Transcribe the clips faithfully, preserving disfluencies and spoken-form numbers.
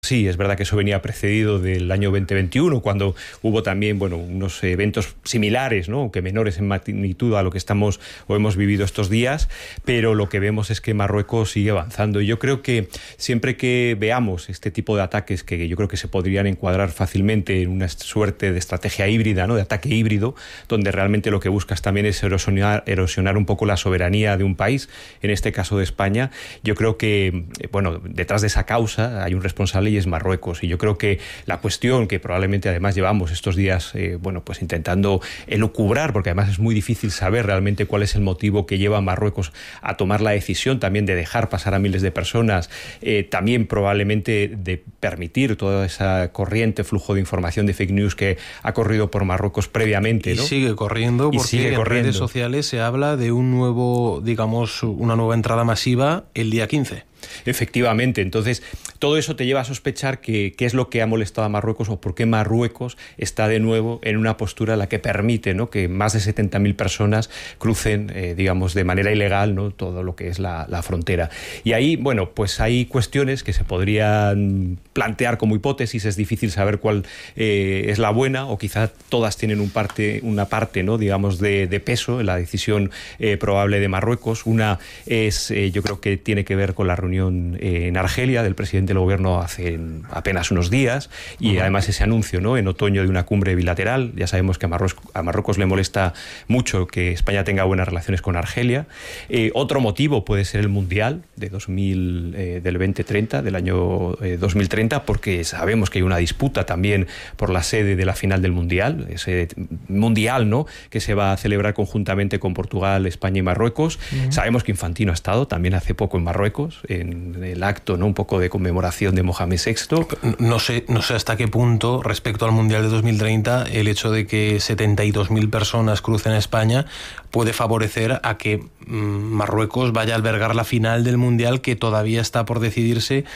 sí, es verdad que eso venía precedido del año veinte veintiuno, cuando hubo también, bueno, unos eventos similares, ¿no?, aunque menores en magnitud a lo que estamos o hemos vivido estos días, pero lo que vemos es que Marruecos sigue avanzando. Y yo creo que siempre que veamos este tipo de ataques, que yo creo que se podrían encuadrar fácilmente en una suerte de estrategia híbrida, ¿no?, de ataque híbrido, donde realmente lo que buscas también es erosionar, erosionar un poco la soberanía de un país, en este caso de España. Yo creo que, bueno, detrás de esa causa hay un responsable y es Marruecos. Y yo creo que la cuestión que probablemente además llevamos estos días, eh, bueno, pues intentando elucubrar, porque además es muy difícil saber realmente cuál es el motivo que lleva a Marruecos a tomar la decisión también de dejar pasar a miles de personas, eh, también probablemente de permitir toda esa corriente, flujo de información de fake news que ha corrido por Marruecos previamente, ¿no? Y sigue corriendo, porque sigue corriendo. En redes sociales se habla de un nuevo, digamos, una nueva entrada masiva el día quince. Efectivamente, entonces todo eso te lleva a sospechar que qué es lo que ha molestado a Marruecos o por qué Marruecos está de nuevo en una postura en la que permite, ¿no?, que más de setenta mil personas crucen, eh, digamos, de manera ilegal, ¿no?, todo lo que es la, la frontera. Y ahí, bueno, pues hay cuestiones que se podrían plantear como hipótesis, es difícil saber cuál eh, es la buena, o quizá todas tienen un parte, una parte, ¿no?, digamos, de, de peso en la decisión eh, probable de Marruecos. Una es, eh, yo creo que tiene que ver con la reunión en Argelia del presidente del gobierno hace apenas unos días, y uh-huh. además ese anuncio, ¿no?, en otoño de una cumbre bilateral. Ya sabemos que a Marruecos, a Marruecos le molesta mucho que España tenga buenas relaciones con Argelia. Eh, otro motivo puede ser el Mundial de dos mil, eh, del veinte treinta, del año eh, dos mil treinta, porque sabemos que hay una disputa también por la sede de la final del Mundial, ese Mundial, ¿no?, que se va a celebrar conjuntamente con Portugal, España y Marruecos. Uh-huh. Sabemos que Infantino ha estado también hace poco en Marruecos, eh, en el acto, ¿no?, un poco de conmemoración de Mohamed sexto. No sé, no sé hasta qué punto, respecto al Mundial de dos mil treinta, el hecho de que setenta y dos mil personas crucen a España puede favorecer a que mmm, Marruecos vaya a albergar la final del Mundial, que todavía está por decidirse. Eh,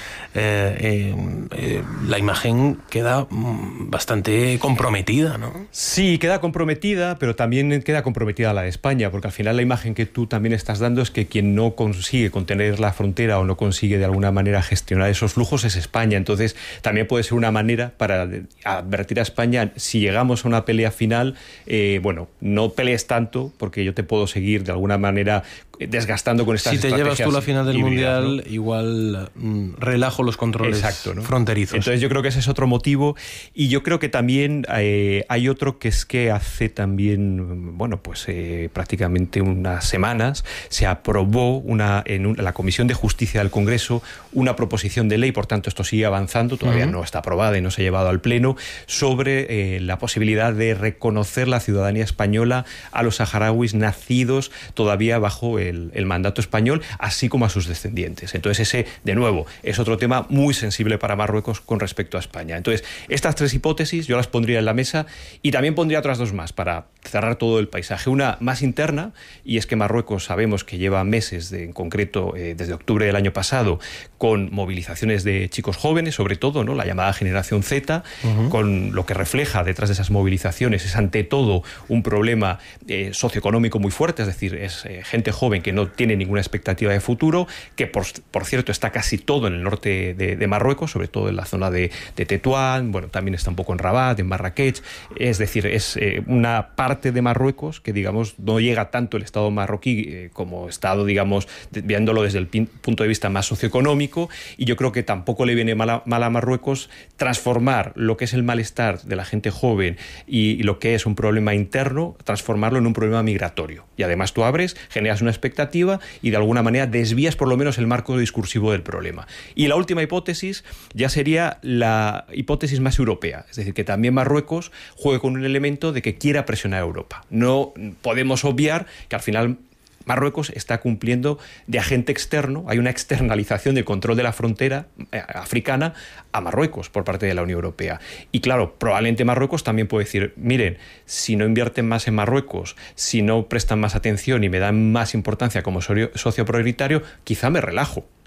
eh, eh, la imagen queda mmm, bastante comprometida, ¿no? Sí, queda comprometida, pero también queda comprometida la de España, porque al final la imagen que tú también estás dando es que quien no consigue contener la frontera o no consigue de alguna manera gestionar esos flujos es España. Entonces también puede ser una manera para advertir a España: si llegamos a una pelea final, eh, bueno, no pelees tanto, porque yo te puedo seguir de alguna manera desgastando con estas si te estrategias. Llevas tú la final del híbridas, Mundial, ¿no?, igual mm, relajo los controles. Exacto, ¿no?, fronterizos. Entonces yo creo que ese es otro motivo, y yo creo que también eh, hay otro, que es que hace también, bueno, pues eh, prácticamente unas semanas se aprobó una en un, la Comisión de Justicia del Congreso una proposición de ley, por tanto esto sigue avanzando, todavía uh-huh. no está aprobada y no se ha llevado al Pleno, sobre eh, la posibilidad de reconocer la ciudadanía española a los saharauis nacidos todavía bajo el, el mandato español, así como a sus descendientes. Entonces ese, de nuevo, es otro tema muy sensible para Marruecos con respecto a España. Entonces, estas tres hipótesis yo las pondría en la mesa, y también pondría otras dos más para cerrar todo el paisaje. Una más interna, y es que Marruecos sabemos que lleva meses, de, en concreto eh, desde octubre del año pasado, con movilizaciones de chicos jóvenes, sobre todo, ¿no?, la llamada generación Z, uh-huh. con lo que refleja detrás de esas movilizaciones es ante todo un problema eh, socioeconómico muy fuerte, es decir, es eh, gente joven que no tiene ninguna expectativa de futuro, que por, por cierto está casi todo en el norte de, de Marruecos, sobre todo en la zona de, de Tetuán, bueno, también está un poco en Rabat, en Marrakech, es decir, es eh, una parte de Marruecos que, digamos, no llega tanto el Estado marroquí eh, como Estado, digamos, de, viéndolo desde el pin, punto de vista más socioeconómico, y yo creo que tampoco le viene mal a, mal a Marruecos transformar lo que es el malestar de la gente joven y, y lo que es un problema interno, transformarlo en un problema migratorio. Y además tú abres, generas una expectativa y de alguna manera desvías por lo menos el marco discursivo del problema. Y la última hipótesis ya sería la hipótesis más europea, es decir, que también Marruecos juegue con un elemento de que quiera presionar a Europa. No podemos obviar que al final Marruecos está cumpliendo de agente externo, hay una externalización del control de la frontera eh, africana a Marruecos por parte de la Unión Europea. Y claro, probablemente Marruecos también puede decir, miren, si no invierten más en Marruecos, si no prestan más atención y me dan más importancia como socio prioritario, quizá me relajo.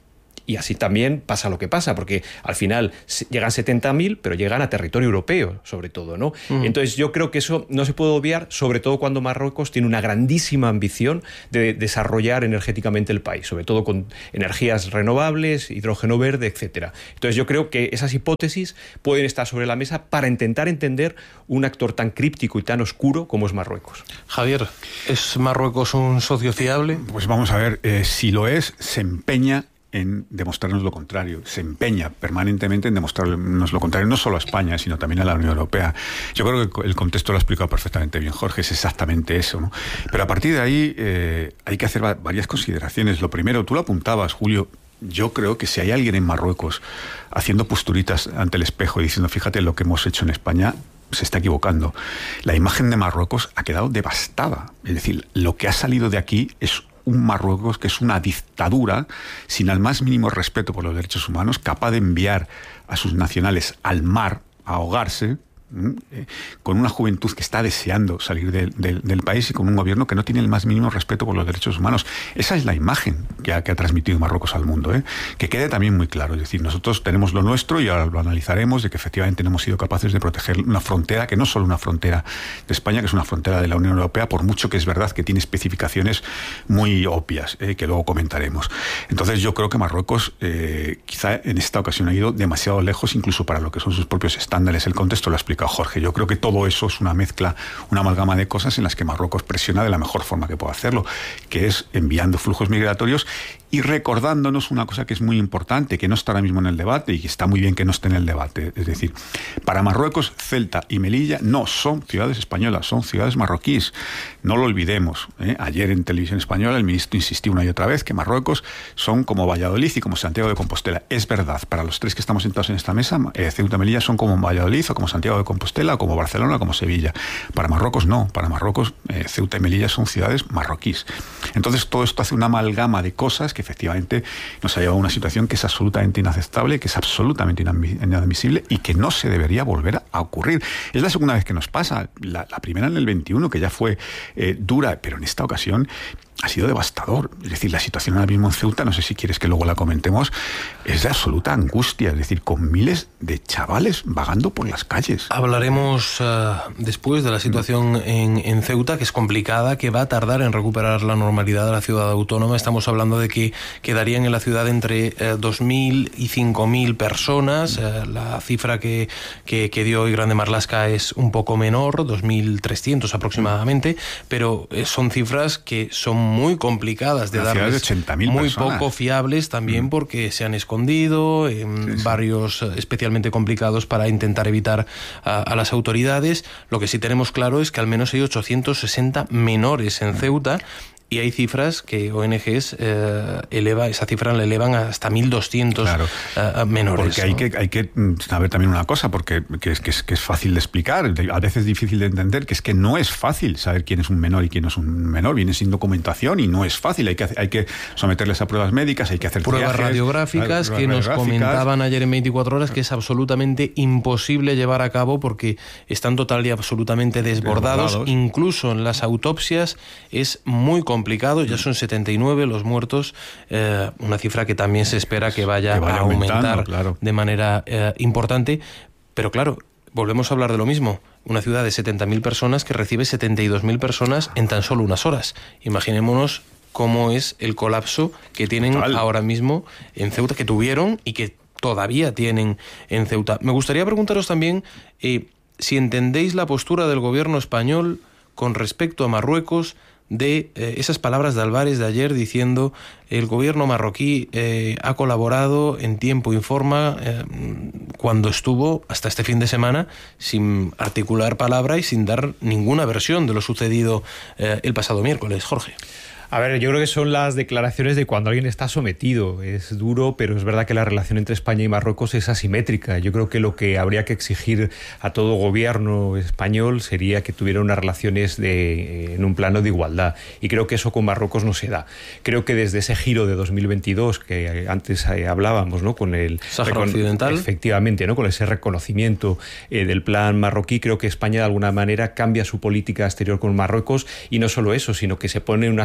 Y así también pasa lo que pasa, porque al final llegan setenta mil, pero llegan a territorio europeo, sobre todo, ¿no? Uh-huh. Entonces yo creo que eso no se puede obviar, sobre todo cuando Marruecos tiene una grandísima ambición de desarrollar energéticamente el país, sobre todo con energías renovables, hidrógeno verde, etcétera. Entonces yo creo que esas hipótesis pueden estar sobre la mesa para intentar entender un actor tan críptico y tan oscuro como es Marruecos. Javier, ¿es Marruecos un socio fiable? Pues vamos a ver, eh, si lo es, se empeña en demostrarnos lo contrario, se empeña permanentemente en demostrarnos lo contrario, no solo a España, sino también a la Unión Europea. Yo creo que el contexto lo ha explicado perfectamente bien Jorge, es exactamente eso, ¿no? Pero a partir de ahí eh, hay que hacer varias consideraciones. Lo primero, tú lo apuntabas, Julio, yo creo que si hay alguien en Marruecos haciendo posturitas ante el espejo y diciendo, fíjate lo que hemos hecho en España, se está equivocando. La imagen de Marruecos ha quedado devastada. Es decir, lo que ha salido de aquí es un Marruecos que es una dictadura sin el más mínimo respeto por los derechos humanos, capaz de enviar a sus nacionales al mar a ahogarse, ¿eh? con una juventud que está deseando salir de, de, del país y con un gobierno que no tiene el más mínimo respeto por los derechos humanos. Esa es la imagen que ha, que ha transmitido Marruecos al mundo, ¿eh? Que quede también muy claro. Es decir, nosotros tenemos lo nuestro y ahora lo analizaremos, de que efectivamente no hemos sido capaces de proteger una frontera que no es solo una frontera de España, que es una frontera de la Unión Europea, por mucho que es verdad que tiene especificaciones muy obvias, ¿eh? Que luego comentaremos. Entonces yo creo que Marruecos eh, quizá en esta ocasión ha ido demasiado lejos, incluso para lo que son sus propios estándares. El contexto lo ha explicado Jorge. Yo creo que todo eso es una mezcla, una amalgama de cosas en las que Marruecos presiona de la mejor forma que puede hacerlo, que es enviando flujos migratorios y recordándonos una cosa que es muy importante, que no está ahora mismo en el debate y que está muy bien que no esté en el debate. Es decir, para Marruecos, Ceuta y Melilla no son ciudades españolas, son ciudades marroquíes. No lo olvidemos, ¿eh? Ayer en televisión española el ministro insistió una y otra vez que Marruecos son como Valladolid y como Santiago de Compostela. Es verdad, para los tres que estamos sentados en esta mesa, eh, Ceuta y Melilla son como Valladolid o como Santiago de Compostela o como Barcelona o como Sevilla. Para Marruecos no, para Marruecos eh, Ceuta y Melilla son ciudades marroquíes. Entonces todo esto hace una amalgama de cosas que efectivamente nos ha llevado a una situación que es absolutamente inaceptable, que es absolutamente inadmisible y que no se debería volver a ocurrir. Es la segunda vez que nos pasa, la, la primera en el veintiuno, que ya fue eh, dura, pero en esta ocasión ha sido devastador. Es decir, la situación ahora mismo en Ceuta, no sé si quieres que luego la comentemos, es de absoluta angustia, es decir, con miles de chavales vagando por las calles. Hablaremos uh, después de la situación en, en Ceuta, que es complicada, que va a tardar en recuperar la normalidad de la ciudad autónoma. Estamos hablando de que quedarían en la ciudad entre uh, dos mil y cinco mil personas. Uh, la cifra que, que, que dio hoy Grande Marlaska es un poco menor, dos mil trescientos aproximadamente, pero uh, son cifras que son muy complicadas de darles, de ochenta mil muy personas. Poco fiables también mm. porque se han escondido en sí, sí. barrios especialmente complicados para intentar evitar a, a las autoridades. Lo que sí tenemos claro es que al menos hay ochocientos sesenta menores en Ceuta. Y hay cifras que O N Ges eh, eleva, esa cifra la elevan hasta mil doscientos claro, uh, menores. Porque hay, ¿no? que, hay que saber también una cosa, porque que es, que, es, que es fácil de explicar, a veces difícil de entender, que es que no es fácil saber quién es un menor y quién no es un menor. Viene sin documentación y no es fácil. Hay que, hay que someterles a pruebas médicas, hay que hacer pruebas triajes, radiográficas pruebas que nos radiográficas. Comentaban ayer en veinticuatro horas que es absolutamente imposible llevar a cabo porque están total y absolutamente desbordados. desbordados. Incluso en las autopsias es muy complicado. complicado, ya son setenta y nueve los muertos, eh, una cifra que también se espera que vaya, que vaya a aumentar claro. de manera eh, importante, pero claro, volvemos a hablar de lo mismo, una ciudad de setenta mil personas que recibe setenta y dos mil personas en tan solo unas horas. Imaginémonos cómo es el colapso que tienen Total. ahora mismo en Ceuta, que tuvieron y que todavía tienen en Ceuta. Me gustaría preguntaros también eh, si entendéis la postura del gobierno español con respecto a Marruecos, de eh, esas palabras de Álvarez de ayer diciendo el gobierno marroquí eh, ha colaborado en tiempo y forma eh, cuando estuvo hasta este fin de semana sin articular palabra y sin dar ninguna versión de lo sucedido eh, el pasado miércoles. Jorge. A ver, yo creo que son las declaraciones de cuando alguien está sometido. Es duro, pero es verdad que la relación entre España y Marruecos es asimétrica. Yo creo que lo que habría que exigir a todo gobierno español sería que tuviera unas relaciones de, en un plano de igualdad. Y creo que eso con Marruecos no se da. Creo que desde ese giro de dos mil veintidós, que antes hablábamos, ¿no? Con el Sáhara Occidental. Efectivamente, ¿no? Con ese reconocimiento eh, del plan marroquí, creo que España de alguna manera cambia su política exterior con Marruecos y no solo eso, sino que se pone una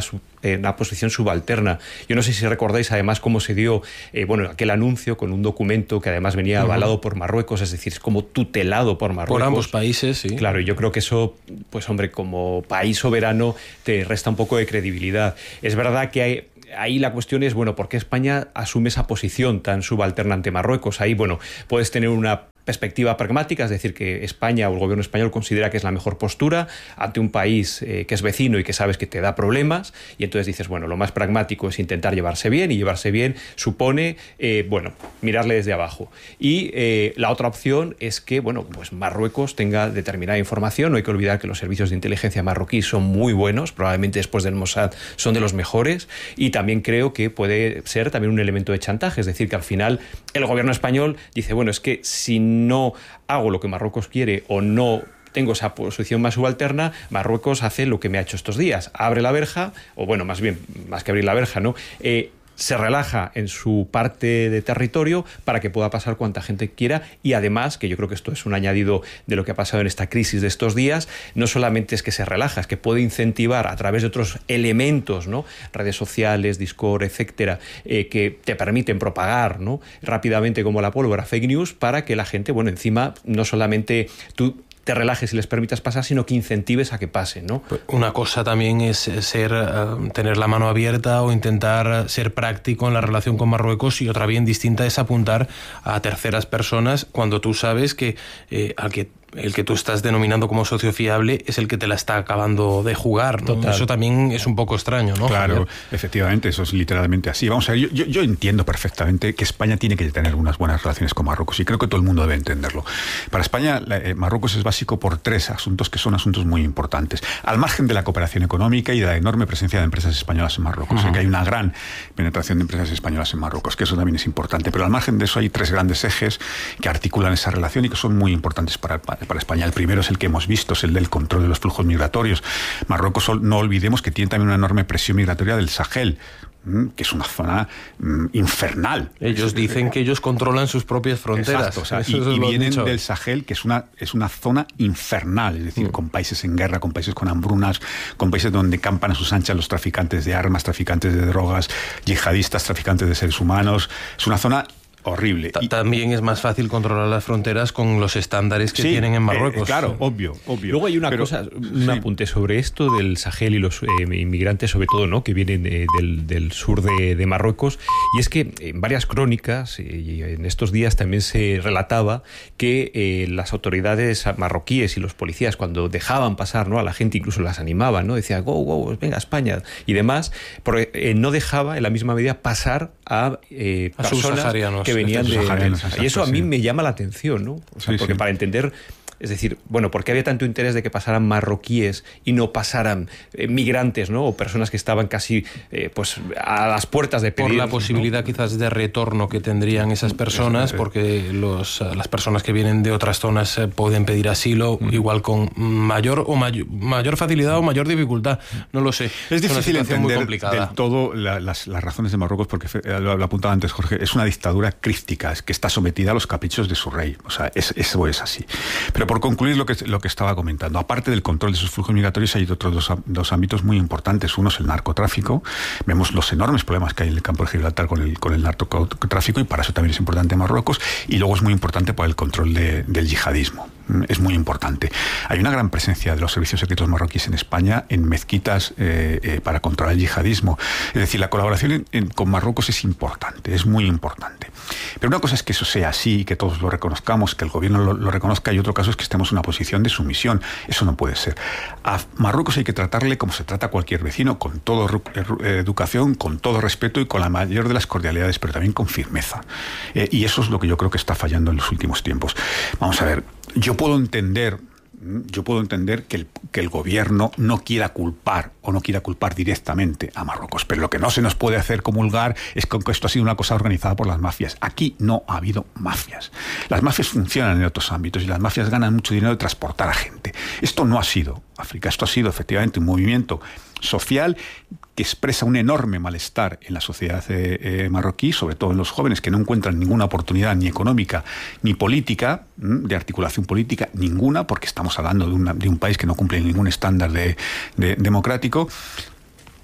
en una posición subalterna. Yo no sé si recordáis además cómo se dio eh, bueno, aquel anuncio con un documento que además venía avalado uh-huh. por Marruecos, es decir, es como tutelado por Marruecos. Por ambos países, sí. Claro, y yo creo que eso, pues hombre, como país soberano te resta un poco de credibilidad. Es verdad que hay... Ahí la cuestión es, bueno, ¿por qué España asume esa posición tan subalterna ante Marruecos? Ahí, bueno, puedes tener una perspectiva pragmática, es decir, que España o el gobierno español considera que es la mejor postura ante un país eh, que es vecino y que sabes que te da problemas, y entonces dices, bueno, lo más pragmático es intentar llevarse bien, y llevarse bien supone, eh, bueno, mirarle desde abajo. Y eh, la otra opción es que, bueno, pues Marruecos tenga determinada información. No hay que olvidar que los servicios de inteligencia marroquíes son muy buenos, probablemente después del Mossad son de los mejores, y también creo que puede ser también un elemento de chantaje, es decir, que al final el gobierno español dice, bueno, es que si no hago lo que Marruecos quiere o no tengo esa posición más subalterna, Marruecos hace lo que me ha hecho estos días, abre la verja, o bueno, más bien, más que abrir la verja, ¿no? Eh, se relaja en su parte de territorio para que pueda pasar cuanta gente quiera, y además, que yo creo que esto es un añadido de lo que ha pasado en esta crisis de estos días, no solamente es que se relaja, es que puede incentivar a través de otros elementos, ¿no? Redes sociales, Discord, etcétera, eh, que te permiten propagar, ¿no? rápidamente como la pólvora fake news, para que la gente, bueno, encima no solamente tú te relajes y les permitas pasar, sino que incentives a que pasen, ¿no? Una cosa también es ser uh, tener la mano abierta o intentar ser práctico en la relación con Marruecos, y otra bien distinta es apuntar a terceras personas cuando tú sabes que eh, al que el que tú estás denominando como socio fiable es el que te la está acabando de jugar, ¿no? Eso también es un poco extraño, ¿no? Claro, Javier? Efectivamente, eso es literalmente así. Vamos a ver, yo, yo, yo entiendo perfectamente que España tiene que tener unas buenas relaciones con Marruecos, y creo que todo el mundo debe entenderlo. Para España, la, eh, Marruecos es básico por tres asuntos que son asuntos muy importantes. Al margen de la cooperación económica y de la enorme presencia de empresas españolas en Marruecos, uh-huh. o sea, que hay una gran penetración de empresas españolas en Marruecos, que eso también es importante. Pero al margen de eso hay tres grandes ejes que articulan esa relación y que son muy importantes para, para España. El primero es el que hemos visto, es el del control de los flujos migratorios. Marruecos, no olvidemos que tiene también una enorme presión migratoria del Sahel, que es una zona mm, infernal. Ellos dicen que ellos controlan sus propias fronteras. Exacto, o sea, y, y vienen dicho. del Sahel, que es una, es una zona infernal, es decir, mm. con países en guerra, con países con hambrunas, con países donde campan a sus anchas los traficantes de armas, traficantes de drogas, yihadistas, traficantes de seres humanos. Es una zona horrible. Y también es más fácil controlar las fronteras con los estándares que sí, tienen en Marruecos. Eh, claro, obvio, obvio. Luego hay una Pero, cosa, un sí. apunte sobre esto del Sahel y los eh, inmigrantes, sobre todo, ¿no? que vienen eh, del, del sur de, de Marruecos, y es que en varias crónicas eh, y en estos días también se relataba que eh, las autoridades marroquíes y los policías, cuando dejaban pasar, ¿no? a la gente, incluso las animaban, ¿no? decía go, go, venga, España y demás, porque eh, no dejaba en la misma medida pasar a, eh, a personas subsaharianos que venían de, de... Y eso a mí me llama la atención, ¿no? O sea, sí, porque sí. para entender... Es decir, bueno, ¿por qué había tanto interés de que pasaran marroquíes y no pasaran eh, migrantes, ¿no? O personas que estaban casi eh, pues a las puertas de pedir, por la posibilidad, ¿no? quizás de retorno que tendrían esas personas, porque los, las personas que vienen de otras zonas eh, pueden pedir asilo, mm. igual con mayor o mayor, mayor facilidad o mayor dificultad. No lo sé. Es difícil es entender muy del todo la, las, las razones de Marruecos, porque lo, lo apuntaba antes Jorge, es una dictadura críptica, es que está sometida a los caprichos de su rey. O sea, es, eso es así. Pero por concluir lo que, lo que estaba comentando, aparte del control de esos flujos migratorios, hay otros dos, dos ámbitos muy importantes. Uno es el narcotráfico. Vemos los enormes problemas que hay en el campo de Gibraltar con el, con el narcotráfico, y para eso también es importante Marruecos. Y luego es muy importante para el control de, del yihadismo. Es muy importante. Hay una gran presencia de los servicios secretos marroquíes en España en mezquitas eh, eh, para controlar el yihadismo. Es decir, la colaboración en, en, con Marruecos es importante, es muy importante. Pero una cosa es que eso sea así, que todos lo reconozcamos, que el gobierno lo, lo reconozca, y otro caso es que estemos en una posición de sumisión. Eso no puede ser. A Marruecos hay que tratarle como se trata a cualquier vecino, con toda educación, con todo respeto y con la mayor de las cordialidades, pero también con firmeza. Eh, y eso es lo que yo creo que está fallando en los últimos tiempos. Vamos a ver, yo puedo entender... Yo puedo entender que el, que el gobierno no quiera culpar o no quiera culpar directamente a Marruecos, pero lo que no se nos puede hacer comulgar es con que esto ha sido una cosa organizada por las mafias. Aquí no ha habido mafias. Las mafias funcionan en otros ámbitos y las mafias ganan mucho dinero de transportar a gente. Esto no ha sido África, esto ha sido efectivamente un movimiento social que expresa un enorme malestar en la sociedad eh, eh, marroquí, sobre todo en los jóvenes que no encuentran ninguna oportunidad ni económica ni política, de articulación política, ninguna, porque estamos hablando de, una, de un país que no cumple ningún estándar de, de, democrático.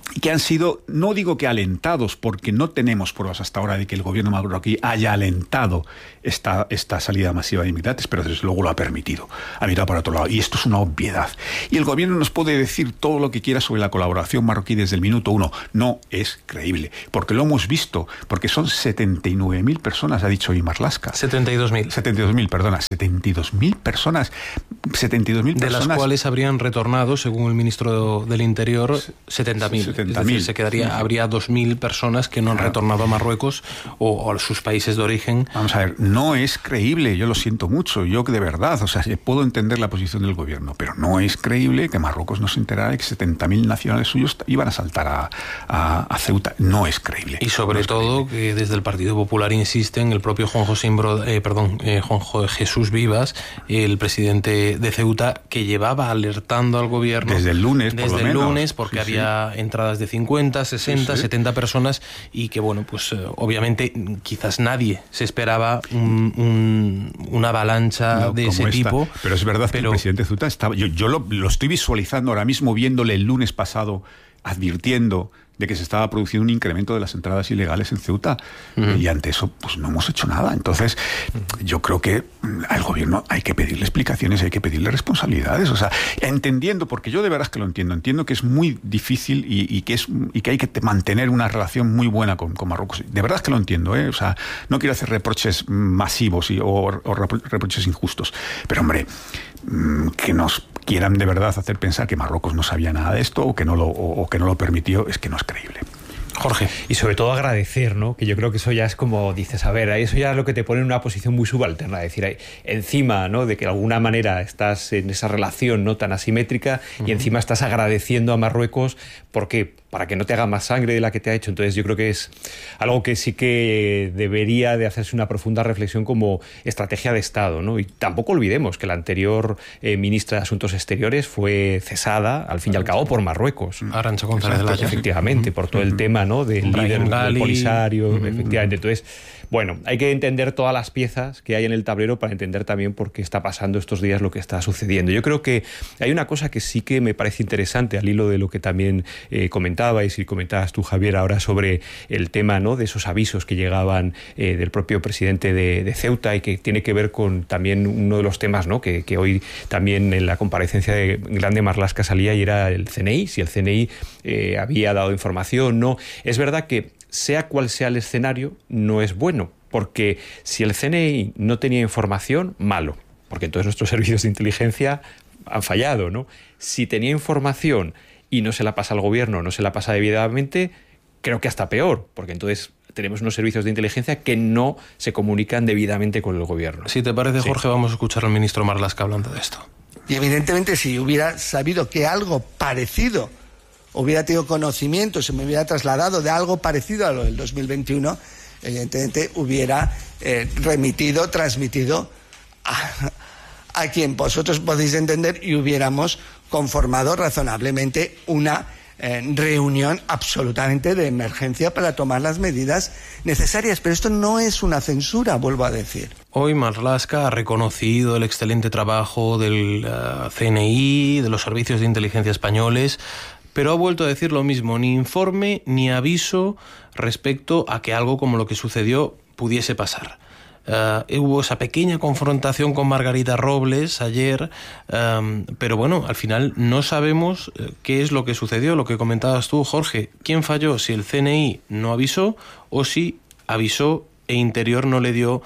que han sido, no digo que alentados, porque no tenemos pruebas hasta ahora de que el gobierno marroquí haya alentado esta, esta salida masiva de inmigrantes, pero desde luego lo ha permitido, ha mirado para otro lado, y esto es una obviedad. Y el gobierno nos puede decir todo lo que quiera sobre la colaboración marroquí desde el minuto uno. No es creíble, porque lo hemos visto, porque son setenta y nueve mil personas, ha dicho hoy Marlaska. setenta y dos mil. setenta y dos mil, perdona, setenta y dos mil personas, setenta y dos mil personas. De las cuales habrían retornado, según el ministro del Interior, setenta mil. Es decir, se quedaría, habría dos mil personas que no han retornado a Marruecos o, o a sus países de origen. Vamos a ver, no es creíble, yo lo siento mucho, yo que de verdad, o sea, puedo entender la posición del gobierno, pero no es creíble que Marruecos no se enterara de que setenta mil nacionales suyos iban a saltar a, a, a Ceuta. No es creíble. Y sobre no todo creíble. Que desde el Partido Popular insisten, el propio Juan José Imbro, eh, perdón, eh, Juan Jesús Vivas, el presidente de Ceuta, que llevaba alertando al gobierno desde el lunes, desde por lo el menos. lunes, porque sí, había sí. entradas de cincuenta, sesenta, sí, sí. setenta personas, y que bueno, pues eh, obviamente quizás nadie se esperaba un, un, una avalancha no, de ese esta. tipo. Pero es verdad pero... que el presidente Ceuta estaba, yo, yo lo, lo estoy visualizando ahora mismo, viéndole el lunes pasado, advirtiendo de que se estaba produciendo un incremento de las entradas ilegales en Ceuta, uh-huh. y ante eso pues no hemos hecho nada. Entonces yo creo que al gobierno hay que pedirle explicaciones, hay que pedirle responsabilidades, o sea, entendiendo, porque yo de verdad que lo entiendo, entiendo que es muy difícil y, y, que, es, y que hay que mantener una relación muy buena con, con Marruecos, de verdad que lo entiendo, ¿eh? O sea, no quiero hacer reproches masivos y, o, o reproches injustos, pero hombre, que nos quieran de verdad hacer pensar que Marruecos no sabía nada de esto o que no lo, o, o que no lo permitió, es que no es creíble. Jorge. Y sobre todo agradecer, ¿no? Que yo creo que eso ya es como dices, a ver, eso ya es lo que te pone en una posición muy subalterna, es decir, encima, ¿no? De que de alguna manera estás en esa relación no tan asimétrica, uh-huh. y encima estás agradeciendo a Marruecos, ¿por qué? Para que no te haga más sangre de la que te ha hecho. Entonces yo creo que es algo que sí que debería de hacerse una profunda reflexión como estrategia de Estado, ¿no? Y tampoco olvidemos que la anterior eh, ministra de Asuntos Exteriores fue cesada, al fin y al cabo, por Marruecos. Arantxa González Laya. Efectivamente, uh-huh. por todo el tema, ¿no? Del líder del Polisario, uh-huh. efectivamente. Entonces, bueno, hay que entender todas las piezas que hay en el tablero para entender también por qué está pasando estos días lo que está sucediendo. Yo creo que hay una cosa que sí que me parece interesante, al hilo de lo que también eh, comentabais y comentabas tú, Javier, ahora sobre el tema, ¿no? De esos avisos que llegaban eh, del propio presidente de, de Ceuta, y que tiene que ver con también uno de los temas, ¿no? que, que hoy también en la comparecencia de Grande Marlaska salía, y era el C N I, si el C N I eh, había dado información, ¿no? Es verdad que sea cual sea el escenario, no es bueno, porque si el C N I no tenía información, malo, porque entonces nuestros servicios de inteligencia han fallado, ¿no? Si tenía información y no se la pasa al gobierno, no se la pasa debidamente, creo que hasta peor, porque entonces tenemos unos servicios de inteligencia que no se comunican debidamente con el gobierno. Si te parece, Jorge, sí. Vamos a escuchar al ministro Marlaska hablando de esto. Y evidentemente, si hubiera sabido que algo parecido, hubiera tenido conocimiento, se me hubiera trasladado de algo parecido a lo del dos mil veintiuno, evidentemente hubiera eh, remitido, transmitido a, a quien vosotros podéis entender, y hubiéramos conformado razonablemente una eh, reunión absolutamente de emergencia para tomar las medidas necesarias. Pero esto no es una censura, vuelvo a decir. Hoy Marlaska ha reconocido el excelente trabajo del uh, C N I, de los servicios de inteligencia españoles, pero ha vuelto a decir lo mismo, ni informe ni aviso respecto a que algo como lo que sucedió pudiese pasar. Uh, hubo esa pequeña confrontación con Margarita Robles ayer, um, pero bueno, al final no sabemos uh, qué es lo que sucedió, lo que comentabas tú, Jorge. ¿Quién falló? Si el C N I no avisó o si avisó e Interior no le dio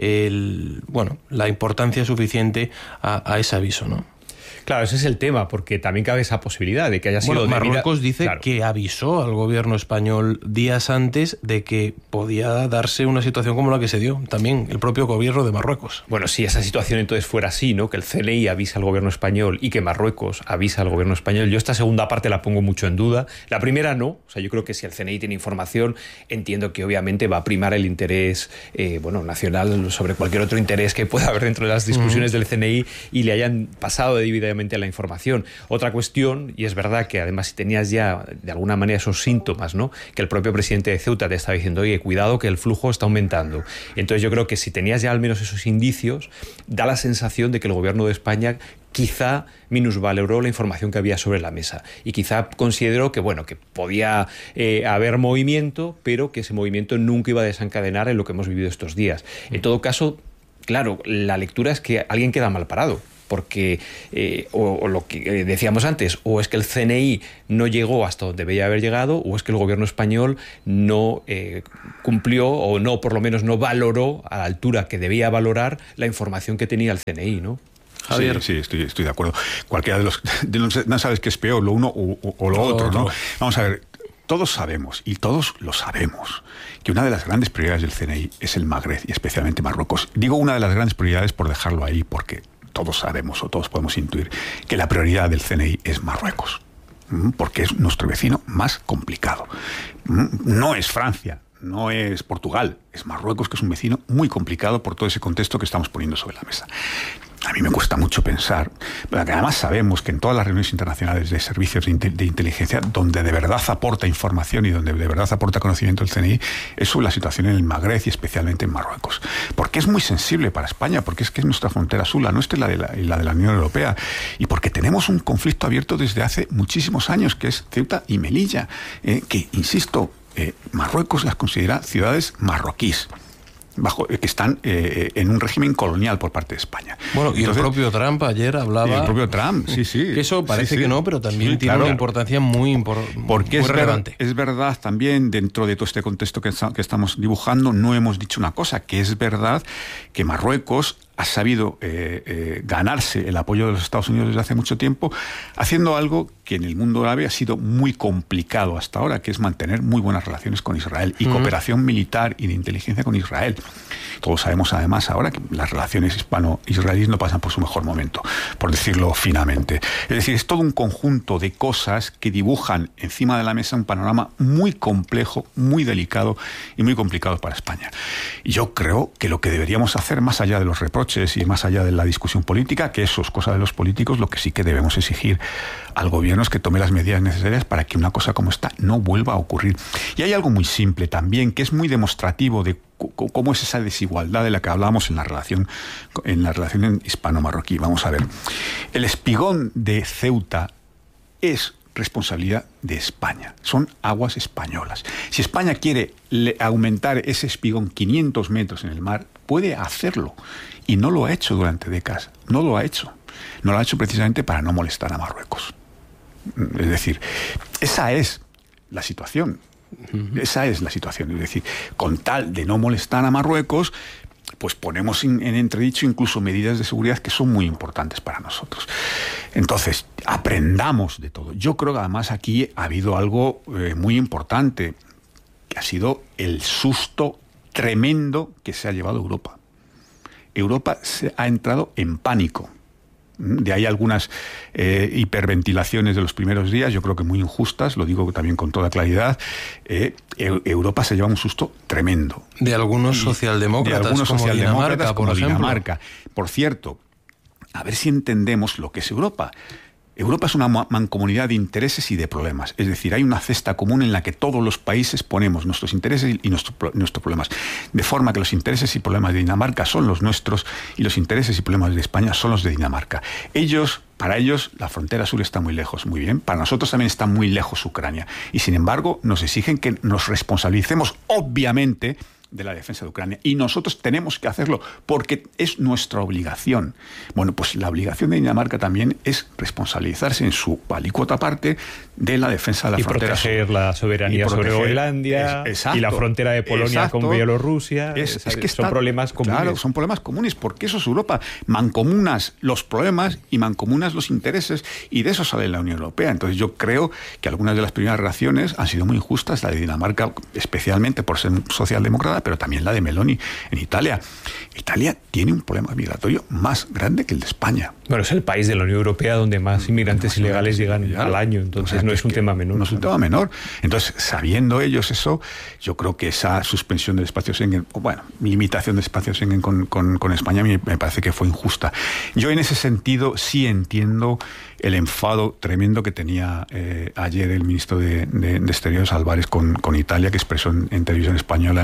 el, bueno, la importancia suficiente a, a ese aviso, ¿no? Claro, ese es el tema, porque también cabe esa posibilidad de que haya sido... Bueno, Marruecos debida... dice claro. que avisó al gobierno español días antes de que podía darse una situación como la que se dio, también el propio gobierno de Marruecos. Bueno, si esa situación entonces fuera así, ¿no? Que el C N I avisa al gobierno español y que Marruecos avisa al gobierno español, yo esta segunda parte la pongo mucho en duda. La primera no, o sea, yo creo que si el C N I tiene información, entiendo que obviamente va a primar el interés eh, bueno, nacional sobre cualquier otro interés que pueda haber dentro de las discusiones uh-huh. del C N I, y le hayan pasado debidamente a la información. Otra cuestión, y es verdad que además si tenías ya de alguna manera esos síntomas, ¿no? Que el propio presidente de Ceuta te estaba diciendo, oye, cuidado que el flujo está aumentando. Entonces yo creo que si tenías ya al menos esos indicios, da la sensación de que el gobierno de España quizá minusvaloró la información que había sobre la mesa y quizá consideró que, bueno, que podía eh, haber movimiento, pero que ese movimiento nunca iba a desencadenar en lo que hemos vivido estos días. En todo caso, claro, la lectura es que alguien queda mal parado. Porque, eh, o, o lo que decíamos antes, o es que el C N I no llegó hasta donde debía haber llegado, o es que el gobierno español no eh, cumplió, o no, por lo menos no valoró a la altura que debía valorar la información que tenía el C N I, ¿no? Javier. Sí, sí, estoy, estoy de acuerdo. Cualquiera de los... De los no sabes qué es peor, lo uno o, o, o lo otro, otro, ¿no? Vamos a ver, todos sabemos, y todos lo sabemos, que una de las grandes prioridades del C N I es el Magreb, y especialmente Marruecos. Digo una de las grandes prioridades por dejarlo ahí, porque todos sabemos o todos podemos intuir que la prioridad del C N I es Marruecos, porque es nuestro vecino más complicado. No es Francia, no es Portugal, es Marruecos, que es un vecino muy complicado por todo ese contexto que estamos poniendo sobre la mesa. A mí me cuesta mucho pensar, pero además sabemos que en todas las reuniones internacionales de servicios de, de inteligencia, donde de verdad aporta información y donde de verdad aporta conocimiento el C N I, es sobre la situación en el Magreb y especialmente en Marruecos. Porque es muy sensible para España, porque es que es nuestra frontera sur, la nuestra y la de la, y la de la Unión Europea, y porque tenemos un conflicto abierto desde hace muchísimos años, que es Ceuta y Melilla, eh, que, insisto, eh, Marruecos las considera ciudades marroquíes. Bajo, que están eh, en un régimen colonial por parte de España. Bueno, y Entonces, el propio Trump ayer hablaba... Y el propio Trump, sí, sí. Que eso parece sí, sí. que no, pero también sí, tiene claro. una importancia muy, impor Porque muy es relevante. Ver, es verdad también, dentro de todo este contexto que, que estamos dibujando, no hemos dicho una cosa, que es verdad que Marruecos ha sabido eh, eh, ganarse el apoyo de los Estados Unidos desde hace mucho tiempo, haciendo algo que en el mundo árabe ha sido muy complicado hasta ahora, que es mantener muy buenas relaciones con Israel y uh-huh. cooperación militar y de inteligencia con Israel. Todos sabemos además ahora que las relaciones hispano-israelíes no pasan por su mejor momento, por decirlo finamente. Es decir, es todo un conjunto de cosas que dibujan encima de la mesa un panorama muy complejo, muy delicado y muy complicado para España. Y yo creo que lo que deberíamos hacer, más allá de los reproches y más allá de la discusión política, que eso es cosa de los políticos, lo que sí que debemos exigir al gobierno es que tome las medidas necesarias para que una cosa como esta no vuelva a ocurrir. Y hay algo muy simple también, que es muy demostrativo de cómo es esa desigualdad de la que hablábamos en la relación en la relación hispano-marroquí. Vamos a ver. El espigón de Ceuta es responsabilidad de España. Son aguas españolas. Si España quiere aumentar ese espigón quinientos metros en el mar, puede hacerlo. Y no lo ha hecho durante décadas. No lo ha hecho. No lo ha hecho precisamente para no molestar a Marruecos. Es decir, esa es la situación. Uh-huh. Esa es la situación. Es decir, con tal de no molestar a Marruecos, pues ponemos en entredicho incluso medidas de seguridad que son muy importantes para nosotros. Entonces, aprendamos de todo. Yo creo que además aquí ha habido algo eh, muy importante, que ha sido el susto tremendo que se ha llevado Europa. Europa se ha entrado en pánico. De ahí algunas eh, hiperventilaciones de los primeros días, yo creo que muy injustas, lo digo también con toda claridad. Eh, Europa se lleva un susto tremendo. De algunos socialdemócratas, de algunos como socialdemócratas Dinamarca, como por ejemplo. Dinamarca. Por cierto, a ver si entendemos lo que es Europa. Europa es una mancomunidad de intereses y de problemas. Es decir, hay una cesta común en la que todos los países ponemos nuestros intereses y nuestros, nuestros problemas. De forma que los intereses y problemas de Dinamarca son los nuestros y los intereses y problemas de España son los de Dinamarca. Ellos, para ellos, la frontera sur está muy lejos. Muy bien. Para nosotros también está muy lejos Ucrania. Y sin embargo, nos exigen que nos responsabilicemos, obviamente, de la defensa de Ucrania. Y nosotros tenemos que hacerlo porque es nuestra obligación. Bueno, pues la obligación de Dinamarca también es responsabilizarse en su alícuota parte de la defensa de la y frontera proteger sur. la soberanía sobre Groenlandia y la frontera de Polonia exacto. con Bielorrusia. Es, es que son está, problemas comunes. Claro, son problemas comunes porque eso es Europa. Mancomunas los problemas y mancomunas los intereses y de eso sale la Unión Europea. Entonces yo creo que algunas de las primeras reacciones han sido muy injustas, la de Dinamarca especialmente por ser socialdemócrata, pero también la de Meloni en Italia. Italia tiene un problema migratorio más grande que el de España. Bueno, es el país de la Unión Europea donde más inmigrantes no, ilegales llegan ya, al año, entonces o sea, no es un tema menor. No es un tema menor. Entonces, sabiendo ellos eso, yo creo que esa suspensión del espacio Schengen, o bueno, limitación del espacio Schengen con, con, con España me, me parece que fue injusta. Yo en ese sentido sí entiendo el enfado tremendo que tenía eh, ayer el ministro de, de, de Exteriores, Álvarez, con, con Italia, que expresó en, en televisión española en la hora de la una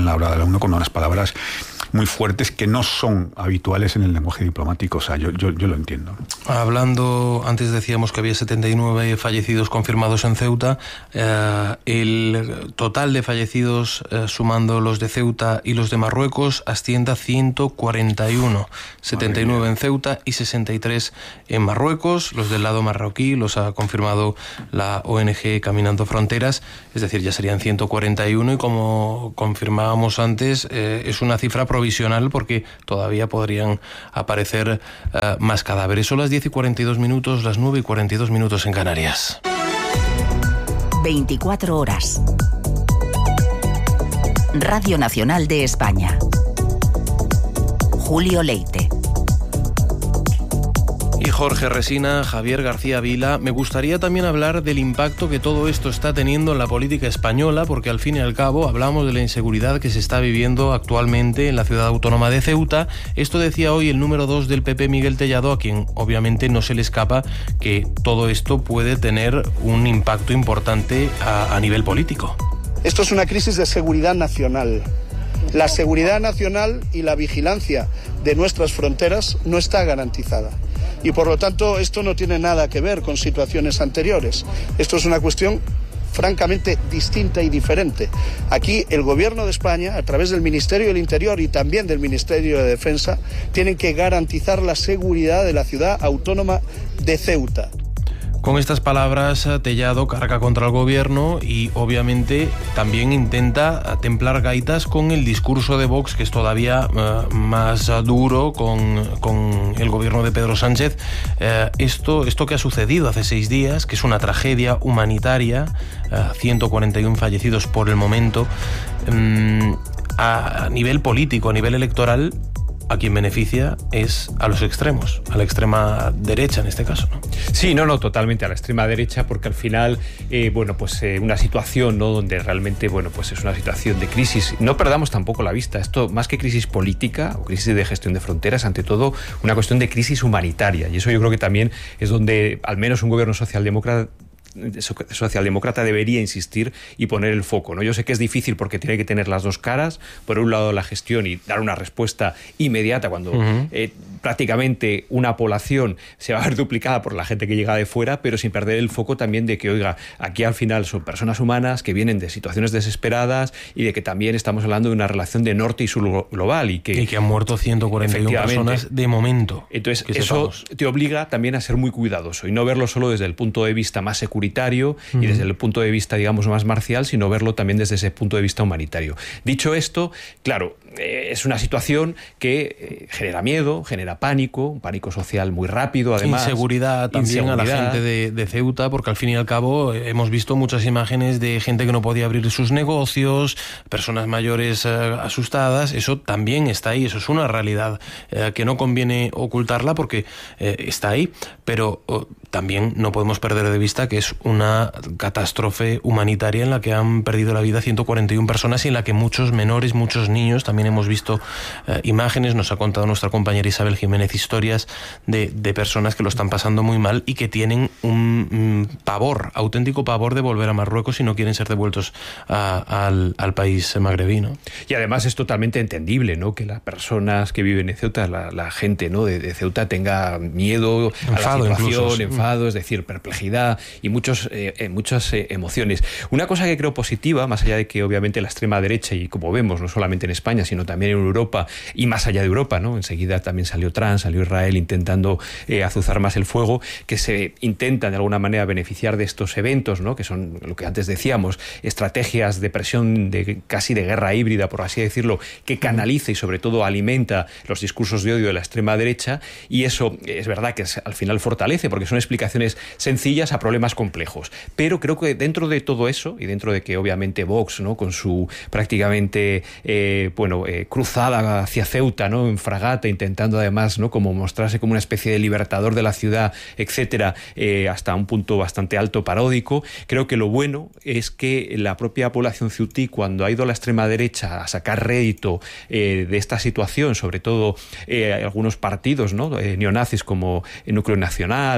uno con unas palabras muy fuertes que no son habituales en el lenguaje diplomático. O sea, yo, yo, yo lo entiendo. Hablando, antes decíamos que había setenta y nueve fallecidos confirmados en Ceuta. Eh, el total de fallecidos, eh, sumando los de Ceuta y los de Marruecos, asciende a ciento cuarenta y uno. setenta y nueve en Ceuta y sesenta y tres en Marruecos. Los del lado marroquí los ha confirmado la O N G Caminando Fronteras, es decir, ya serían ciento cuarenta y uno, y como confirmábamos antes, eh, es una cifra provisional porque todavía podrían aparecer uh, más cadáveres. Son las diez y cuarenta y dos minutos, las nueve y cuarenta y dos minutos en Canarias. veinticuatro horas. Radio Nacional de España. Julio Leite. Y Jorge Resina, Javier García Vila. Me gustaría también hablar del impacto que todo esto está teniendo en la política española, porque al fin y al cabo hablamos de la inseguridad que se está viviendo actualmente en la ciudad autónoma de Ceuta. Esto decía hoy el número dos del P P, Miguel Tellado, a quien obviamente no se le escapa que todo esto puede tener un impacto importante a, a nivel político. Esto es una crisis de seguridad nacional. La seguridad nacional y la vigilancia de nuestras fronteras no está garantizada. Y por lo tanto esto no tiene nada que ver con situaciones anteriores. Esto es una cuestión francamente distinta y diferente. Aquí el Gobierno de España, a través del Ministerio del Interior y también del Ministerio de Defensa, tienen que garantizar la seguridad de la ciudad autónoma de Ceuta. Con estas palabras, Tellado carga contra el gobierno y obviamente también intenta templar gaitas con el discurso de Vox, que es todavía uh, más uh, duro con, con el gobierno de Pedro Sánchez. Uh, esto, esto que ha sucedido hace seis días, que es una tragedia humanitaria, uh, ciento cuarenta y uno fallecidos por el momento, um, a nivel político, a nivel electoral, a quien beneficia es a los extremos, a la extrema derecha en este caso, ¿no? Sí, no, no, totalmente a la extrema derecha, porque al final, eh, bueno, pues eh, una situación, ¿no?, donde realmente, bueno, pues es una situación de crisis. No perdamos tampoco la vista. Esto, más que crisis política o crisis de gestión de fronteras, ante todo, una cuestión de crisis humanitaria. Y eso yo creo que también es donde, al menos un gobierno socialdemócrata, socialdemócrata debería insistir y poner el foco, ¿no? Yo sé que es difícil porque tiene que tener las dos caras, por un lado la gestión y dar una respuesta inmediata cuando uh-huh. eh, prácticamente una población se va a ver duplicada por la gente que llega de fuera, pero sin perder el foco también de que, oiga, aquí al final son personas humanas que vienen de situaciones desesperadas y de que también estamos hablando de una relación de norte y sur global y que, y que han muerto ciento cuarenta y uno personas de momento. Entonces eso sepamos. Te obliga también a ser muy cuidadoso y no verlo solo desde el punto de vista más secundario Uh-huh. y desde el punto de vista, digamos, más marcial, sino verlo también desde ese punto de vista humanitario. Dicho esto, claro, eh, es una situación que eh, genera miedo, genera pánico, un pánico social muy rápido, además. Inseguridad también inseguridad. A la gente de, de Ceuta, porque al fin y al cabo eh, hemos visto muchas imágenes de gente que no podía abrir sus negocios, personas mayores eh, asustadas. Eso también está ahí, eso es una realidad eh, que no conviene ocultarla porque eh, está ahí, pero oh, también no podemos perder de vista que es una catástrofe humanitaria en la que han perdido la vida ciento cuarenta y uno personas y en la que muchos menores, muchos niños, también hemos visto eh, imágenes, nos ha contado nuestra compañera Isabel Jiménez historias de, de personas que lo están pasando muy mal y que tienen un, un pavor, auténtico pavor de volver a Marruecos y no quieren ser devueltos a, al, al país magrebí, ¿no? Y además es totalmente entendible, ¿no?, que las personas que viven en Ceuta, la, la gente, ¿no?, de, de Ceuta tenga miedo enfado, a la situación, incluso, enfado, es decir, perplejidad y muchos, eh, muchas eh, emociones. Una cosa que creo positiva, más allá de que obviamente la extrema derecha, y como vemos, no solamente en España, sino también en Europa y más allá de Europa, ¿no? Enseguida también salió Trump, salió Israel intentando eh, azuzar más el fuego, que se intentan de alguna manera beneficiar de estos eventos, ¿no?, que son lo que antes decíamos, estrategias de presión de casi de guerra híbrida, por así decirlo, que canaliza y sobre todo alimenta los discursos de odio de la extrema derecha, y eso es verdad que al final fortalece, porque son explicaciones sencillas a problemas complejos. Pero creo que dentro de todo eso, y dentro de que obviamente Vox, ¿no?, con su prácticamente eh, bueno, eh, cruzada hacia Ceuta, ¿no?, en fragata, intentando además, ¿no?, como mostrarse como una especie de libertador de la ciudad, etcétera, eh, hasta un punto bastante alto paródico, creo que lo bueno es que la propia población ceutí, cuando ha ido a la extrema derecha a sacar rédito eh, de esta situación, sobre todo eh, algunos partidos, ¿no?, eh, neonazis como el Núcleo Nacional o algunos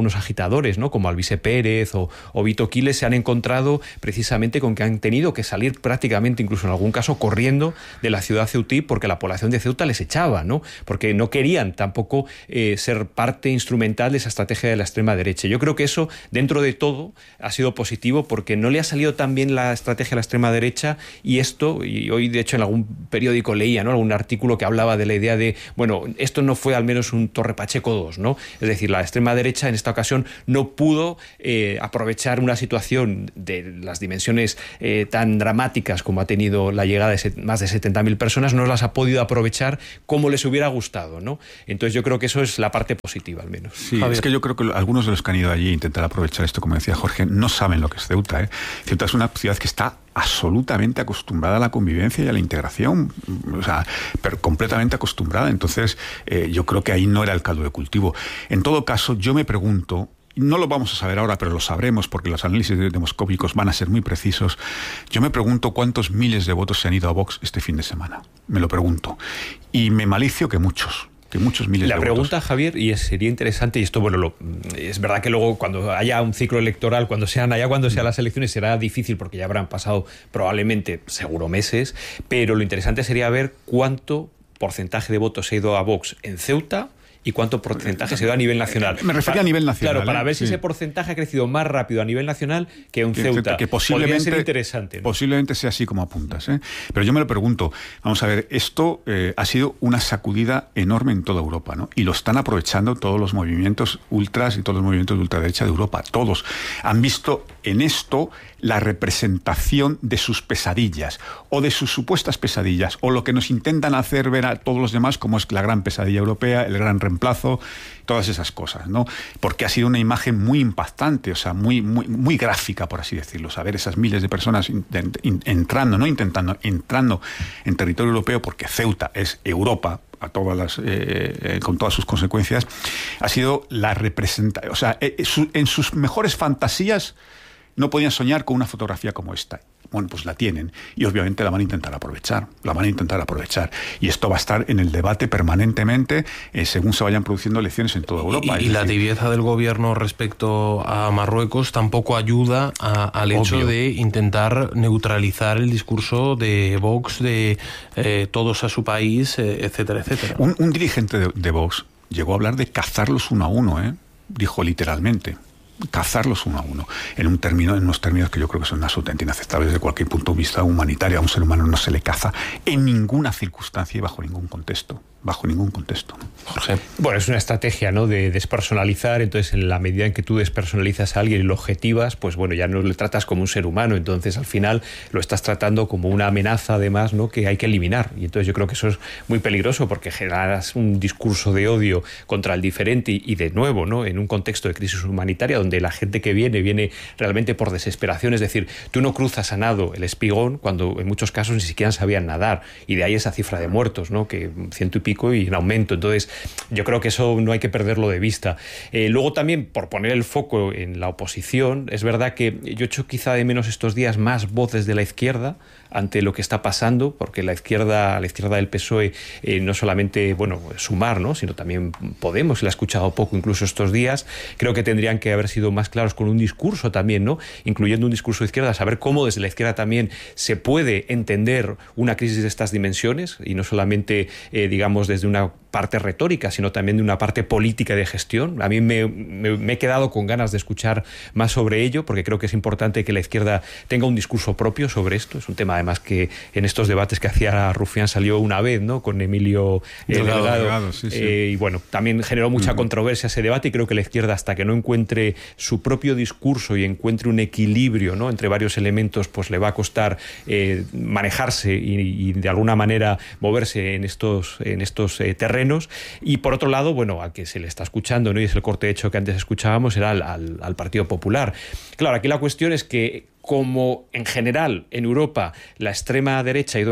algunos agitadores, ¿no? Como Alvise Pérez o, o Vito Quiles, se han encontrado precisamente con que han tenido que salir prácticamente, incluso en algún caso, corriendo de la ciudad ceutí porque la población de Ceuta les echaba, ¿no? Porque no querían tampoco eh, ser parte instrumental de esa estrategia de la extrema derecha. Yo creo que eso, dentro de todo, ha sido positivo porque no le ha salido tan bien la estrategia de la extrema derecha, y esto, y hoy de hecho en algún periódico leía, ¿no?, algún artículo que hablaba de la idea de, bueno, esto no fue al menos un Torre Pacheco dos, ¿no? Es decir, la extrema derecha en esta ocasión no pudo eh, aprovechar una situación de las dimensiones eh, tan dramáticas como ha tenido la llegada de más de setenta mil personas, no las ha podido aprovechar como les hubiera gustado, ¿no? Entonces yo creo que eso es la parte positiva, al menos. Sí, Javier. Es que yo creo que algunos de los que han ido allí a intentar aprovechar esto, como decía Jorge, no saben lo que es Ceuta, ¿eh? Ceuta es una ciudad que está absolutamente acostumbrada a la convivencia y a la integración, o sea, pero completamente acostumbrada. Entonces, eh, yo creo que ahí no era el caldo de cultivo. En todo caso, yo me pregunto, no lo vamos a saber ahora, pero lo sabremos porque los análisis demoscópicos van a ser muy precisos. Yo me pregunto cuántos miles de votos se han ido a Vox este fin de semana. Me lo pregunto. Y me malicio que muchos. Que muchos miles la de pregunta, votos. Javier, y sería interesante, y esto, bueno, lo, es verdad que luego cuando haya un ciclo electoral, cuando sean allá, cuando sean las elecciones, será difícil porque ya habrán pasado probablemente, seguro, meses, pero lo interesante sería ver cuánto porcentaje de votos se ha ido a Vox en Ceuta y cuánto porcentaje se ha ido a nivel nacional. Me refería a nivel nacional. Claro, para ¿eh? ver si sí. ese porcentaje ha crecido más rápido a nivel nacional que en Ceuta. Que posiblemente, podría ser interesante, ¿no? Posiblemente sea así como apuntas, ¿eh? Pero yo me lo pregunto, vamos a ver, esto eh, ha sido una sacudida enorme en toda Europa, ¿no? Y lo están aprovechando todos los movimientos ultras y todos los movimientos de ultraderecha de Europa. Todos han visto en esto la representación de sus pesadillas o de sus supuestas pesadillas, o lo que nos intentan hacer ver a todos los demás como es la gran pesadilla europea, el gran reemplazo, todas esas cosas, ¿no? Porque ha sido una imagen muy impactante, o sea, muy, muy, muy gráfica, por así decirlo, saber esas miles de personas in, in, entrando, no intentando, entrando en territorio europeo, porque Ceuta es Europa, a todas las, eh, eh, con todas sus consecuencias, ha sido la representación, o sea, eh, su, en sus mejores fantasías no podían soñar con una fotografía como esta. Bueno, pues la tienen y obviamente la van a intentar aprovechar, la van a intentar aprovechar. Y esto va a estar en el debate permanentemente eh, según se vayan produciendo elecciones en toda Europa. Y, y la tibieza del gobierno respecto a Marruecos tampoco ayuda a, al hecho Obvio. de intentar neutralizar el discurso de Vox, de eh, todos a su país, eh, etcétera, etcétera. Un, un dirigente de, de Vox llegó a hablar de cazarlos uno a uno, ¿eh? Dijo literalmente. Cazarlos uno a uno, en un término, en unos términos que yo creo que son absolutamente inaceptables desde cualquier punto de vista humanitario. A un ser humano no se le caza en ninguna circunstancia y bajo ningún contexto. Bajo ningún contexto. Jorge. Bueno, es una estrategia, ¿no?, de despersonalizar. Entonces, en la medida en que tú despersonalizas a alguien y lo objetivas, pues bueno, ya no le tratas como un ser humano. Entonces, al final, lo estás tratando como una amenaza, además, ¿no?, que hay que eliminar. Y entonces yo creo que eso es muy peligroso porque generas un discurso de odio contra el diferente y, y de nuevo, ¿no?, en un contexto de crisis humanitaria donde la gente que viene, viene realmente por desesperación. Es decir, tú no cruzas a nado el Espigón cuando en muchos casos ni siquiera sabían nadar. Y de ahí esa cifra de muertos, ¿no?, que ciento y pico y en aumento. Entonces yo creo que eso no hay que perderlo de vista. Eh, luego también, por poner el foco en la oposición, es verdad que yo echo quizá de menos estos días más voces de la izquierda ante lo que está pasando, porque la izquierda, la izquierda del P S O E, eh, no solamente, bueno, Sumar, ¿no?, sino también Podemos, se la ha escuchado poco incluso estos días. Creo que tendrían que haber sido más claros con un discurso también, ¿no?, incluyendo un discurso de izquierda, saber cómo desde la izquierda también se puede entender una crisis de estas dimensiones y no solamente, eh, digamos, desde una parte retórica, sino también de una parte política de gestión. A mí me, me, me he quedado con ganas de escuchar más sobre ello, porque creo que es importante que la izquierda tenga un discurso propio sobre esto. Es un tema, además, que en estos debates que hacía Rufián salió una vez, ¿no?, con Emilio eh, Delgado. Delgado, Delgado sí, sí. Eh, y bueno, también generó mucha uh-huh. controversia ese debate, y creo que la izquierda, hasta que no encuentre su propio discurso y encuentre un equilibrio, ¿no?, entre varios elementos, pues le va a costar eh, manejarse y, y de alguna manera moverse en estos, en estos eh, terrenos. Y por otro lado, bueno, al que se le está escuchando, ¿no?, y es el corte de hecho que antes escuchábamos, era al, al, al Partido Popular. Claro, aquí la cuestión es que, como en general en Europa la extrema derecha ha ido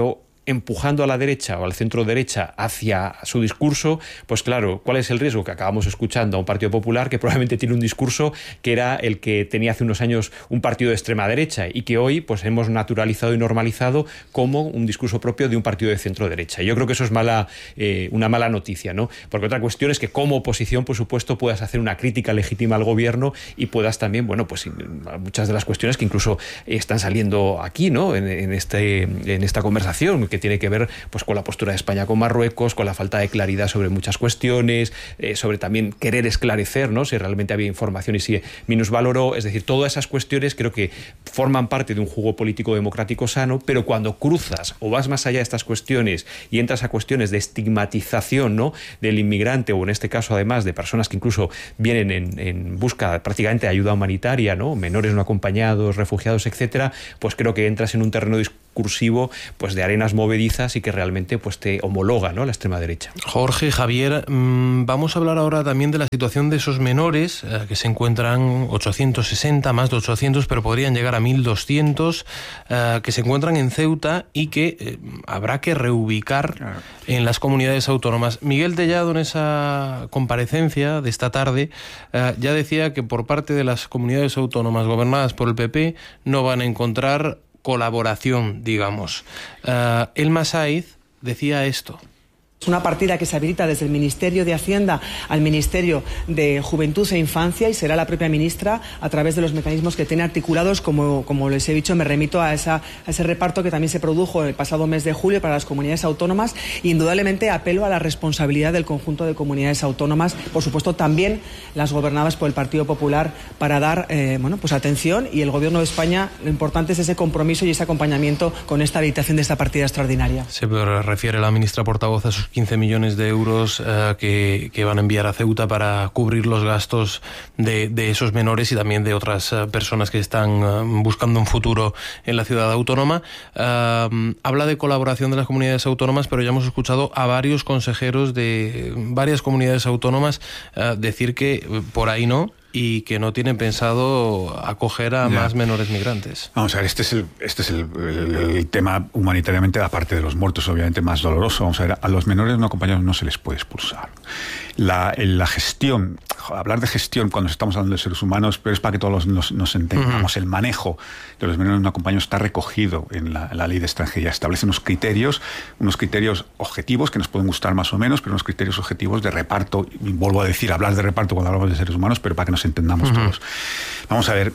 empujando a la derecha o al centro derecha hacia su discurso, pues claro, ¿cuál es el riesgo? Que acabamos escuchando a un Partido Popular que probablemente tiene un discurso que era el que tenía hace unos años un partido de extrema derecha y que hoy pues hemos naturalizado y normalizado como un discurso propio de un partido de centro derecha. Y yo creo que eso es mala, eh, una mala noticia, ¿no? Porque otra cuestión es que como oposición, por supuesto, puedas hacer una crítica legítima al gobierno y puedas también, bueno, pues muchas de las cuestiones que incluso están saliendo aquí, ¿no? En, en, este, en esta conversación, que tiene que ver pues con la postura de España con Marruecos, con la falta de claridad sobre muchas cuestiones, eh, sobre también querer esclarecer, ¿no? Si realmente había información y si minusvaloró. Es decir, todas esas cuestiones creo que forman parte de un juego político democrático sano, pero cuando cruzas o vas más allá de estas cuestiones y entras a cuestiones de estigmatización, ¿no? Del inmigrante, o en este caso además de personas que incluso vienen en, en busca prácticamente de ayuda humanitaria, ¿no? Menores no acompañados, refugiados, etcétera, pues creo que entras en un terreno discursivo pues de arenas movedizas y que realmente pues te homologa, ¿no? La extrema derecha. Jorge, Javier, mmm, vamos a hablar ahora también de la situación de esos menores eh, que se encuentran ochocientos sesenta, más de ochocientos, pero podrían llegar a mil doscientos, eh, que se encuentran en Ceuta y que eh, habrá que reubicar claro. en las comunidades autónomas. Miguel Tellado, en esa comparecencia de esta tarde, eh, ya decía que por parte de las comunidades autónomas gobernadas por el P P no van a encontrar colaboración, digamos. Uh, Elma Saiz decía esto. Es una partida que se habilita desde el Ministerio de Hacienda al Ministerio de Juventud e Infancia y será la propia ministra, a través de los mecanismos que tiene articulados, como, como les he dicho, me remito a, esa, a ese reparto que también se produjo el pasado mes de julio para las comunidades autónomas. Indudablemente apelo a la responsabilidad del conjunto de comunidades autónomas, por supuesto también las gobernadas por el Partido Popular, para dar eh, bueno, pues atención, y el Gobierno de España, lo importante es ese compromiso y ese acompañamiento con esta habilitación de esta partida extraordinaria. Se refiere la ministra portavoz a sus quince millones de euros eh, que, que van a enviar a Ceuta para cubrir los gastos de, de esos menores y también de otras eh, personas que están eh, buscando un futuro en la ciudad autónoma. Eh, habla de colaboración de las comunidades autónomas, pero ya hemos escuchado a varios consejeros de varias comunidades autónomas eh, decir que por ahí no, y que no tienen pensado acoger a ya. más menores migrantes. Vamos a ver, este es el, este es el, el, el tema humanitariamente, aparte de los muertos, obviamente más doloroso. Vamos a ver, a los menores no acompañados no se les puede expulsar. La, la gestión, hablar de gestión cuando estamos hablando de seres humanos, pero es para que todos nos, nos entendamos. Uh-huh. El manejo de los menores no acompañados está recogido en la, la ley de extranjería. Establece unos criterios, unos criterios objetivos que nos pueden gustar más o menos, pero unos criterios objetivos de reparto. Y vuelvo a decir, hablar de reparto cuando hablamos de seres humanos, pero para que nos entendamos uh-huh. todos. Vamos a ver,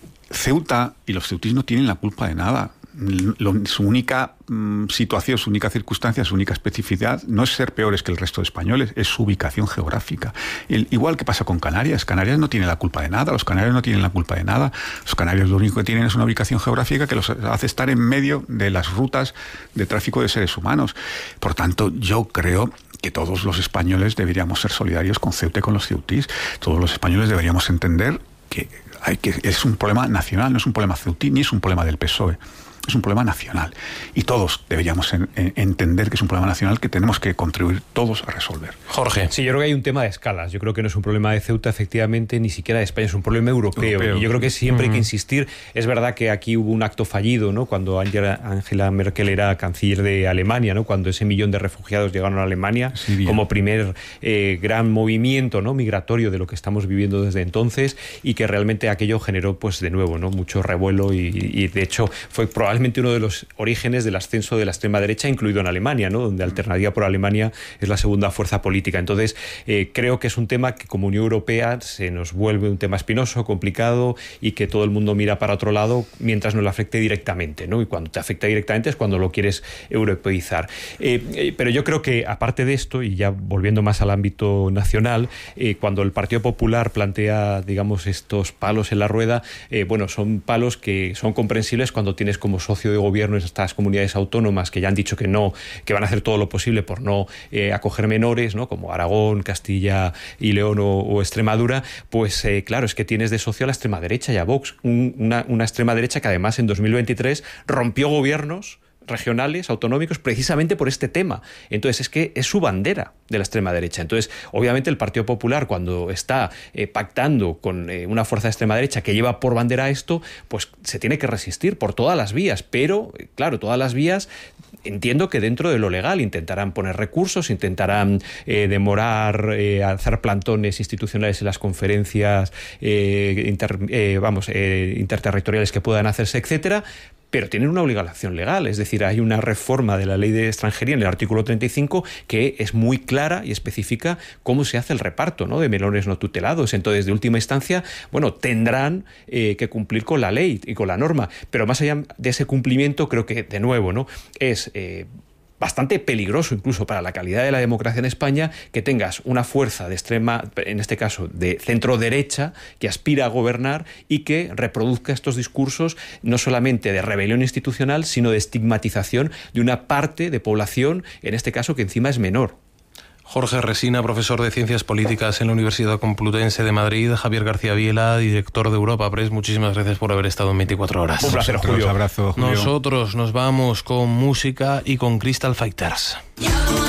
Ceuta y los ceutíes no tienen la culpa de nada. Lo, su única mm, situación, su única circunstancia, su única especificidad no es ser peores que el resto de españoles, es su ubicación geográfica. El, igual que pasa con Canarias. Canarias no tiene la culpa de nada, los canarios no tienen la culpa de nada. Los canarios lo único que tienen es una ubicación geográfica que los hace estar en medio de las rutas de tráfico de seres humanos. Por tanto, yo creo que todos los españoles deberíamos ser solidarios con Ceuta y con los ceutíes. Todos los españoles deberíamos entender que, hay que es un problema nacional, no es un problema ceutí ni es un problema del P S O E. Es un problema nacional y todos deberíamos en, en, entender que es un problema nacional que tenemos que contribuir todos a resolver. Jorge. Sí, yo creo que hay un tema de escalas. Yo creo que no es un problema de Ceuta, efectivamente, ni siquiera de España, es un problema europeo. europeo. Y yo creo que siempre uh-huh. hay que insistir. Es verdad que aquí hubo un acto fallido, ¿no? Cuando Angela, Angela Merkel era canciller de Alemania, ¿no? Cuando ese millón de refugiados llegaron a Alemania, sí, como primer eh, gran movimiento, ¿no? migratorio de lo que estamos viviendo desde entonces, y que realmente aquello generó, pues de nuevo, ¿no? mucho revuelo y, y de hecho fue probablemente uno de los orígenes del ascenso de la extrema derecha, incluido en Alemania, ¿no? donde Alternativa por Alemania es la segunda fuerza política. Entonces, eh, creo que es un tema que como Unión Europea se nos vuelve un tema espinoso, complicado, y que todo el mundo mira para otro lado mientras no le afecte directamente, ¿no? Y cuando te afecta directamente es cuando lo quieres europeizar. Eh, eh, pero yo creo que, aparte de esto, y ya volviendo más al ámbito nacional, eh, cuando el Partido Popular plantea, digamos, estos palos en la rueda, eh, bueno, son palos que son comprensibles cuando tienes como socio de gobierno estas comunidades autónomas que ya han dicho que no, que van a hacer todo lo posible por no eh, acoger menores, ¿no? como Aragón, Castilla y León o, o Extremadura, pues eh, claro, es que tienes de socio a la extrema derecha y a Vox, un, una, una extrema derecha que además en dos mil veintitrés rompió gobiernos regionales, autonómicos, precisamente por este tema. Entonces, es que es su bandera de la extrema derecha. Entonces, obviamente, el Partido Popular, cuando está eh, pactando con eh, una fuerza de extrema derecha que lleva por bandera esto, pues se tiene que resistir por todas las vías. Pero, claro, todas las vías, entiendo que dentro de lo legal intentarán poner recursos, intentarán eh, demorar, eh, hacer plantones institucionales en las conferencias eh, inter, eh, vamos, eh, interterritoriales que puedan hacerse, etcétera. Pero tienen una obligación legal, es decir, hay una reforma de la ley de extranjería en el artículo treinta y cinco que es muy clara y especifica cómo se hace el reparto, ¿no?, de menores no tutelados. Entonces, de última instancia, bueno, tendrán eh, que cumplir con la ley y con la norma. Pero más allá de ese cumplimiento, creo que, de nuevo, ¿no?, es Eh, bastante peligroso incluso para la calidad de la democracia en España que tengas una fuerza de extrema, en este caso de centro derecha, que aspira a gobernar y que reproduzca estos discursos no solamente de rebelión institucional, sino de estigmatización de una parte de población, en este caso que encima es menor. Jorge Resina, profesor de Ciencias Políticas en la Universidad Complutense de Madrid. Javier García Viela, director de Europa Press. Muchísimas gracias por haber estado en veinticuatro horas. Un placer, Julio. Un abrazo, Julio. Nosotros nos vamos con música y con Crystal Fighters.